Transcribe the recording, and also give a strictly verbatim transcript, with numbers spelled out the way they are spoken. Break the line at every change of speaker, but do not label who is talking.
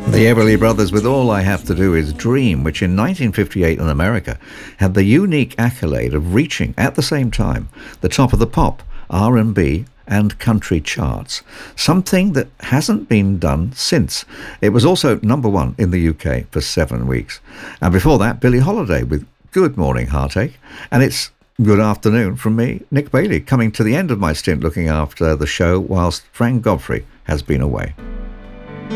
The Everly Brothers with All I Have to Do Is Dream, which in nineteen fifty-eight in America had the unique accolade of reaching, at the same time, the top of the pop, R and B and country charts, something that hasn't been done since. It was also number one in the U K for seven weeks. And before that, Billie Holiday with Good Morning Heartache. And it's good afternoon from me, Nick Bailey, coming to the end of my stint looking after the show whilst Frank Godfrey has been away.